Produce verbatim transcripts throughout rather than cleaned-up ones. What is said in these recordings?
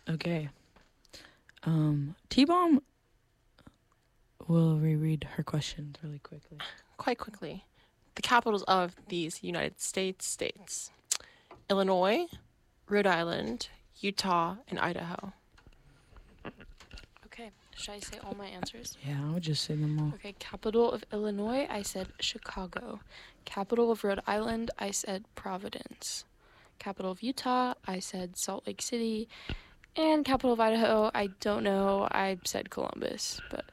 Okay. Um, T-Bomb will reread her questions really quickly. Quite quickly. The capitals of these United States states: Illinois, Rhode Island, Utah, and Idaho. Okay, should I say all my answers? Yeah, I would just say them all. Okay, capital of Illinois, I said Chicago. Capital of Rhode Island, I said Providence. Capital of Utah, I said Salt Lake City. And capital of Idaho, I don't know, I said Columbus, but...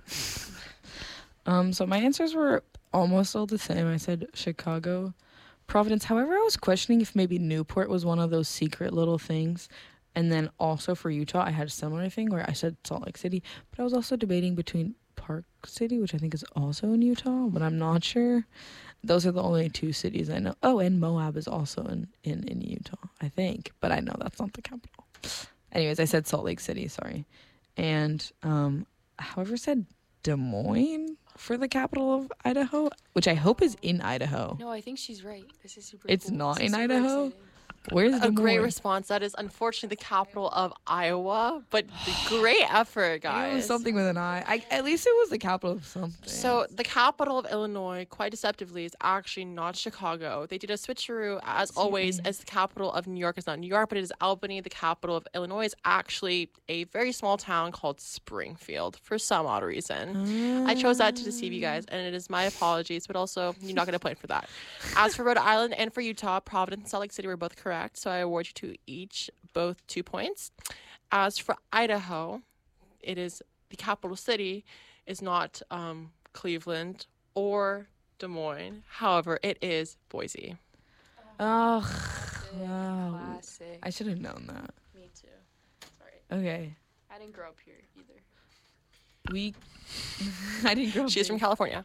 Um, so my answers were almost all the same. I said Chicago, Providence. However, I was questioning if maybe Newport was one of those secret little things. And then also for Utah, I had a similar thing where I said Salt Lake City, but I was also debating between Park City, which I think is also in Utah, but I'm not sure. Those are the only two cities I know. Oh, and Moab is also in, in, in Utah, I think, but I know that's not the capital. Anyways, I said Salt Lake City, sorry. And, um, however, said Des Moines for the capital of Idaho, which I hope is in Idaho. No, I think she's right. This is super It's cool. not This is in super Idaho? exciting. Where's Des A great Moines? response. That is unfortunately the capital of Iowa, but great effort, guys. It was something with an I. I. At least it was the capital of something. So the capital of Illinois, quite deceptively, is actually not Chicago. They did a switcheroo, as always, as the capital of New York is not New York, but it is Albany. The capital of Illinois is actually a very small town called Springfield, for some odd reason. I chose that to deceive you guys, and it is my apologies, but also you're not going to point for that. As for Rhode Island and for Utah, Providence and Salt Lake City were both correct, so I award you to each both two points. As for Idaho, it is the capital city is not um, Cleveland or Des Moines. However, it is Boise. Ugh. Classic. Wow. Classic. I should have known that. Me too. Sorry. Okay. I didn't grow up here either. We. I didn't grow up. She's here. from California.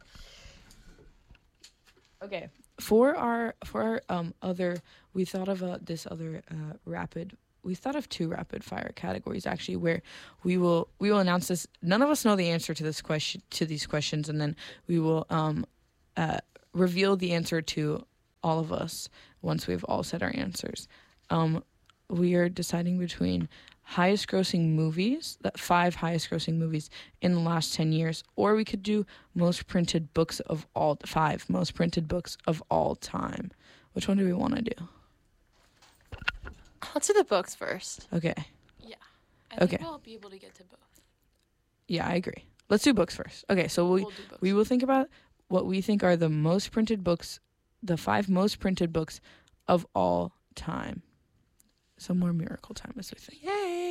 Okay. For our for our um other, we thought of uh, this other uh, rapid. We thought of two rapid fire categories actually, where we will we will announce this. None of us know the answer to this question to these questions, and then we will um uh reveal the answer to all of us once we've all said our answers. Um, we are deciding between highest grossing movies, the five highest grossing movies in the last ten years, or we could do most printed books of all five most printed books of all time. Which one do we want to do? Let's do the books first. Okay. Yeah. I Okay. think we'll be able to get to both. Yeah, I agree. Let's do books first. Okay, so we We'll do books. we will think about what we think are the most printed books, the five most printed books of all time. Some more Miracle Time, as we think. Yay!